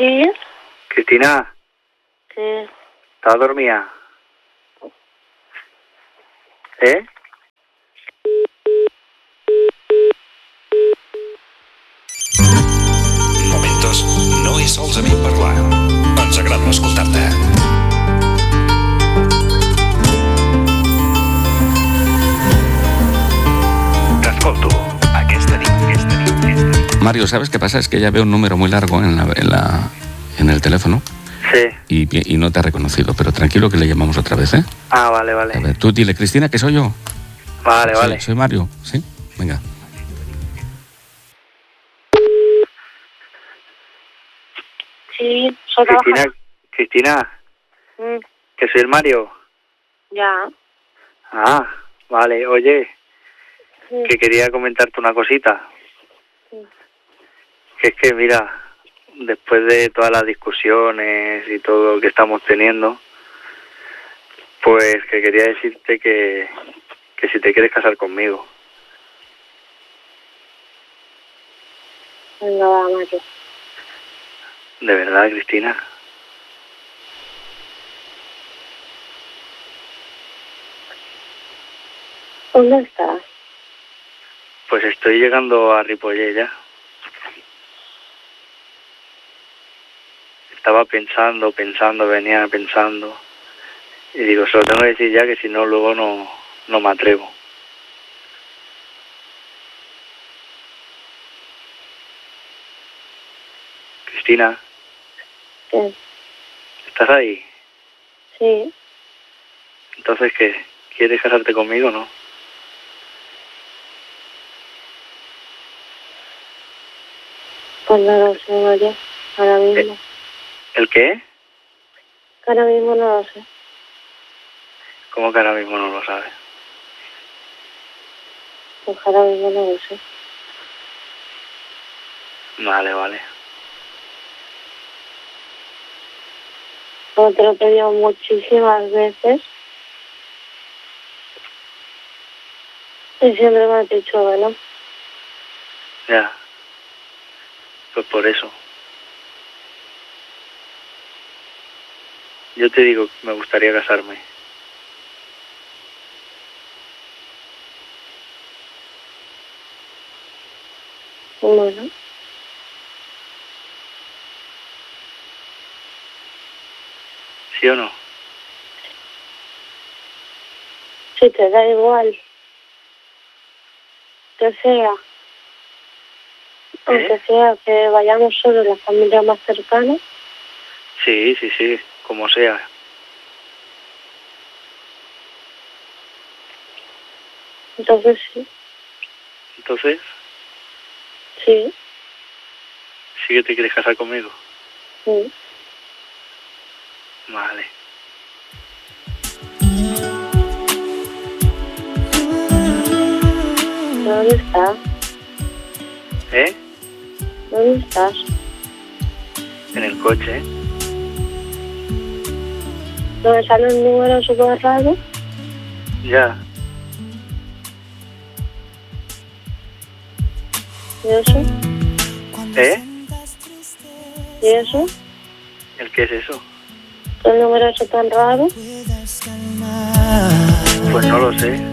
Sí. Cristina. Sí. ¿Estás dormida? Momentos no és solament parlar. Ens agrada escoltar-te. T'escolto. Aquesta nit. Mario, ¿sabes qué pasa? Es que ya veo un número muy largo en el teléfono. Sí. Y no te ha reconocido, pero tranquilo que le llamamos otra vez, ¿eh? Ah, vale. A ver, tú dile, Cristina, que soy yo. Vale, Sí, vale. Soy Mario, ¿sí? Venga. Sí, soy Cristina, que soy el Mario. Ya. Ah, vale. Oye, Sí. que quería comentarte una cosita. Sí. Que es que, mira, después de todas las discusiones y todo que estamos teniendo, pues que quería decirte que si te quieres casar conmigo. Venga, va, Mario. ¿De verdad, Cristina? ¿Dónde estás? Pues estoy llegando a Ripollet ya. Estaba pensando, venía pensando. Y digo, se lo tengo que decir ya, que si no, luego no me atrevo. Cristina, ¿Qué? ¿estás ahí? Sí. Entonces, ¿qué? ¿Quieres casarte conmigo o no? Pues no lo sé, Mario. Ahora mismo. ¿El qué? Ahora mismo no lo sé. ¿Cómo que ahora mismo no lo sabes? Pues ahora mismo no lo sé. Vale. Como te lo he pedido muchísimas veces. Y siempre me has dicho, bueno. Ya. Pues por eso. Yo te digo que me gustaría casarme. Bueno. ¿Sí o no? Si te da igual. Que sea. Aunque sea que vayamos solo la familia más cercana. Sí, como sea. Entonces sí. Entonces, Sí. ¿sí que te quieres casar conmigo? Sí. Vale. ¿Dónde estás? ¿Dónde estás? En el coche. ¿No me sale un número súper raro? Ya. ¿Y eso? ¿Y eso? ¿El qué es eso? ¿Qué número es tan raro? Pues no lo sé.